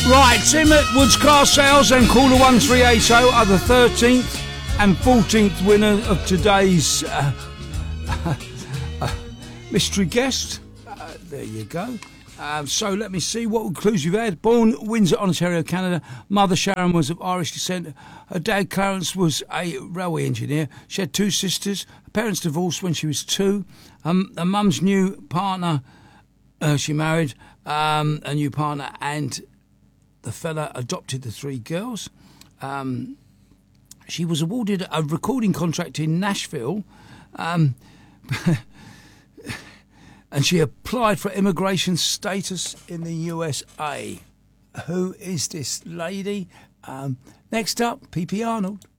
Right, Tim at Woods Car Sales and caller 1380 are the 13th and 14th winner of today's mystery guest. There you go. So let me see what clues you've had. Born Windsor, Ontario, Canada. Mother Sharon was of Irish descent. Her dad Clarence was a railway engineer. She had two sisters. Her parents divorced when she was 2. Her mum's new partner, she married a new partner, and the fella adopted the 3 girls. She was awarded a recording contract in Nashville. And she applied for immigration status in the USA. Who is this lady? Next up, P.P. Arnold.